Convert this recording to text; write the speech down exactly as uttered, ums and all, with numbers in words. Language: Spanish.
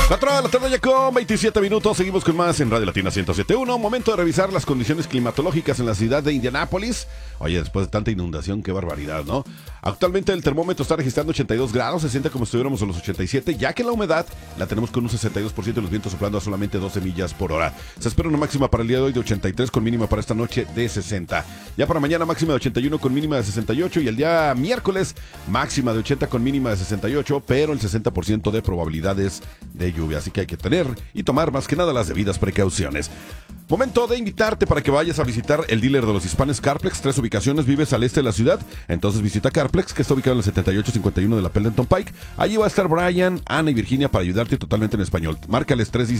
cuatro de la tarde ya con veintisiete minutos. Seguimos con más en Radio Latina ciento siete punto uno. Momento de revisar las condiciones climatológicas en la ciudad de Indianápolis. Oye, después de tanta inundación, qué barbaridad, ¿no? Actualmente el termómetro está registrando ochenta y dos grados, se siente como si estuviéramos a los ochenta y siete, ya que la humedad la tenemos con un sesenta y dos por ciento y los vientos soplando a solamente doce millas por hora. Se espera una máxima para el día de hoy de ochenta y tres con mínima para esta noche de sesenta. Ya para mañana máxima de ochenta y uno con mínima de sesenta y ocho y el día miércoles máxima de ochenta con mínima de sesenta y ocho, pero el sesenta por ciento de probabilidades de lluvia. Así que hay que tener y tomar más que nada las debidas precauciones. Momento de invitarte para que vayas a visitar el dealer de los hispanes Carplex. Tres ubicaciones, vives al este de la ciudad, entonces visita Carplex, que está ubicado en el setenta y ocho cincuenta y uno de la Pendleton Pike. Allí va a estar Brian, Ana y Virginia para ayudarte totalmente en español. Márcales tres